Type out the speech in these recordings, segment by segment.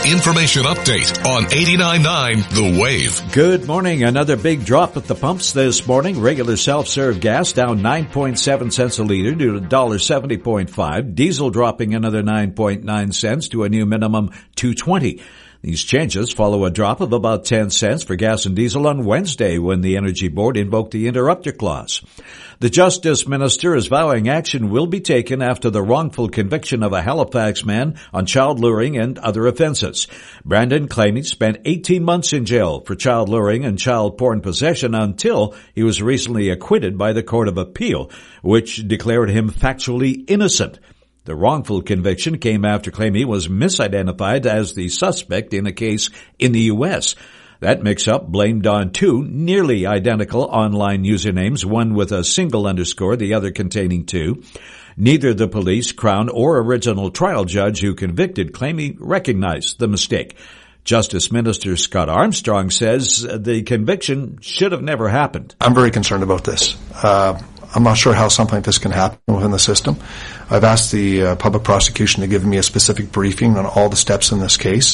information update on 89.9 The Wave. Good morning. Another big drop at the pumps this morning. Regular self-serve gas down 9.7 cents a liter to $1.70.5. Diesel dropping another 9.9 cents to a new minimum $2.20. These changes follow a drop of about 10 cents for gas and diesel on Wednesday when the Energy Board invoked the interrupter clause. The Justice Minister is vowing action will be taken after the wrongful conviction of a Halifax man on child luring and other offenses. Brandon Clamey spent 18 months in jail for child luring and child porn possession until he was recently acquitted by the Court of Appeal, which declared him factually innocent. The wrongful conviction came after Clamey was misidentified as the suspect in a case in the U.S. That mix-up blamed on two nearly identical online usernames, one with a single underscore, the other containing two. Neither the police, Crown, or original trial judge who convicted Clamey recognized the mistake. Justice Minister Scott Armstrong says the conviction should have never happened. I'm very concerned about this. I'm not sure how something like this can happen within the system. I've asked the public prosecution to give me a specific briefing on all the steps in this case.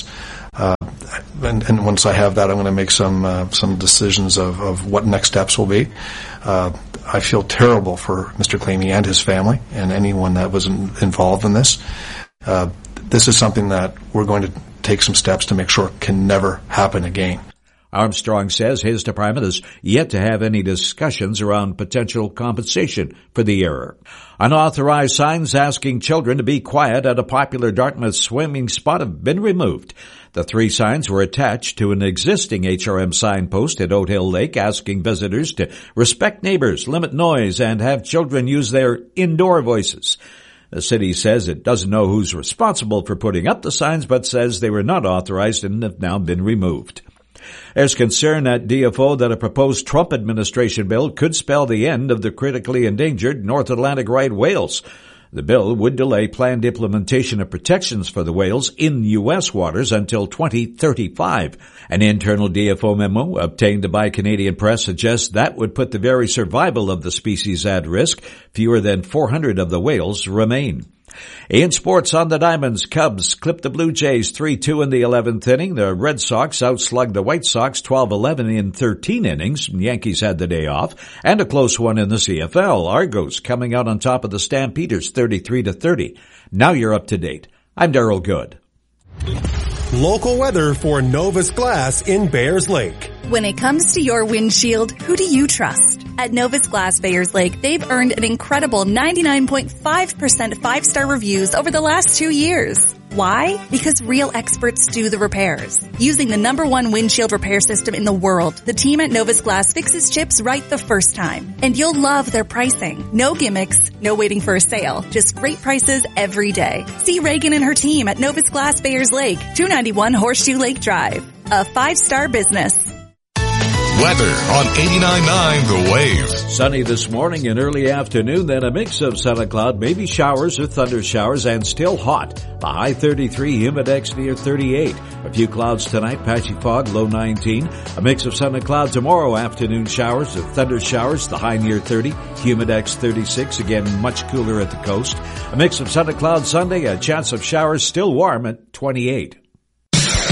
And once I have that, I'm going to make some decisions of what next steps will be. I feel terrible for Mr. Clamey and his family and anyone that was involved in this. This is something that we're going to take some steps to make sure it can never happen again. Armstrong says his department has yet to have any discussions around potential compensation for the error. Unauthorized signs asking children to be quiet at a popular Dartmouth swimming spot have been removed. The three signs were attached to an existing HRM signpost at Oat Hill Lake asking visitors to respect neighbors, limit noise, and have children use their indoor voices. The city says it doesn't know who's responsible for putting up the signs, but says they were not authorized and have now been removed. There's concern at DFO that a proposed Trump administration bill could spell the end of the critically endangered North Atlantic right whales. The bill would delay planned implementation of protections for the whales in U.S. waters until 2035. An internal DFO memo obtained by Canadian press suggests that would put the very survival of the species at risk. Fewer than 400 of the whales remain. In sports on the Diamonds, Cubs clipped the Blue Jays 3-2 in the 11th inning. The Red Sox outslugged the White Sox 12-11 in 13 innings. Yankees had the day off. And a close one in the CFL. Argos coming out on top of the Stampeders 33-30. Now you're up to date. I'm Darryl Good. Local weather for Novus Glass in Bayers Lake. When it comes to your windshield, who do you trust? At Novus Glass Bayers Lake, they've earned an incredible 99.5% five-star reviews over the last 2 years. Why? Because real experts do the repairs. Using the #1 windshield repair system in the world, the team at Novus Glass fixes chips right the first time. And you'll love their pricing. No gimmicks, no waiting for a sale, just great prices every day. See Reagan and her team at Novus Glass Bayers Lake, 291 Horseshoe Lake Drive. A five-star business. Weather on 89.9 The Wave. Sunny this morning and early afternoon, then a mix of sun and cloud, maybe showers or thunder showers, and still hot. The high 33, humidex near 38. A few clouds tonight, patchy fog, low 19. A mix of sun and cloud tomorrow, afternoon showers or thunder showers, the high near 30. Humidex 36, again much cooler at the coast. A mix of sun and cloud Sunday, a chance of showers, still warm at 28.